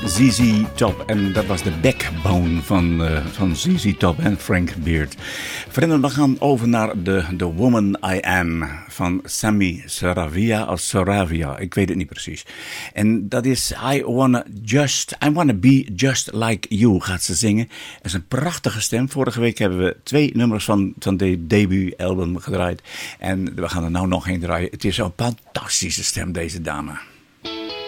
ZZ Top. En dat was de backbone van ZZ Top en Frank Beard. Verder, we gaan over naar The Woman I Am van Sammy Saravia of Saravia. Ik weet het niet precies. En dat is I wanna be just like you, gaat ze zingen. Dat is een prachtige stem. Vorige week hebben we 2 nummers van de debuutalbum gedraaid. En we gaan er nou nog een draaien. Het is een fantastische stem, deze dame.